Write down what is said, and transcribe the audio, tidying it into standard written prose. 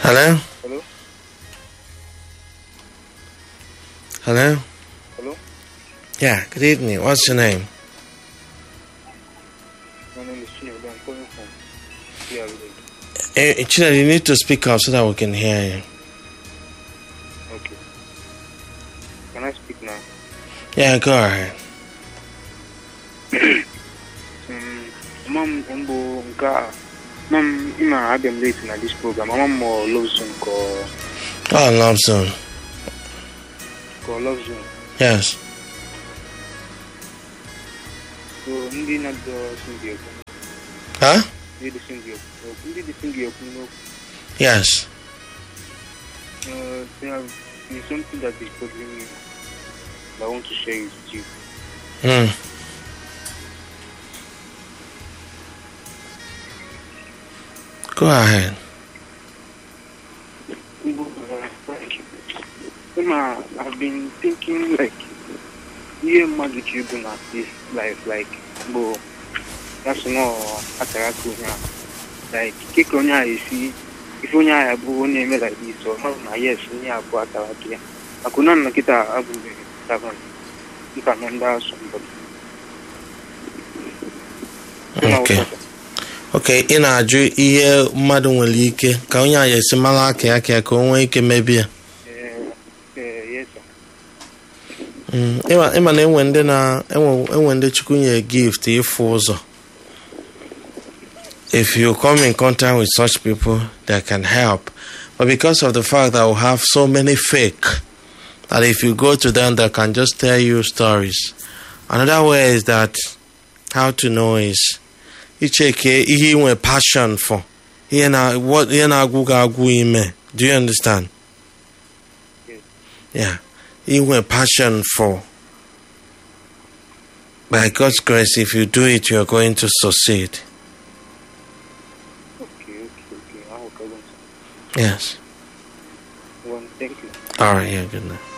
Hello? Hello? Hello? Hello? Yeah, good evening. What's your name? My name is Chinedu. I'm calling from here. Chida, you need to speak up so that we can hear you. Okay. Can I speak now? Yeah, go ahead. Mom, Mom, I've been late in this program. Mom, more Love Zone call. Oh, Love Zone. Call Love Zone. Yes. So, hindi na do singi. Huh? Hindi the singi. Yes. There's something that is bothering me. I want to share it with you. Go ahead. I've been thinking like, yeah, magic you do not this life like, but that's no ataraku. Like, kick on ya, you see, if only I have one name like this, or not, yes, only I bought ataraku. I could not get a abu seven. You can remember somebody. Okay. Okay, ị na-ajụ ihe mmadụ nwere ike ka onye a esi mara aka ya ka o nwee ike mebie. Yes, Ịma na enwe ndị Chukwu nye gift ịfụ ụzọ. If you come in contact with such people, they can help. But because of the fact that we have so many fake, that if you go to them, they can just tell you stories. Another way is that how to know is icheke ihe inwe passion for. Ihe na-agwụ ga-agwụ ime. Do you understand? yes. Yeah. Inwe passion for. By God's grace, if you do it, you are going to succeed. Okay. I will go. Yes. Well, thank you. All right, yeah, good night.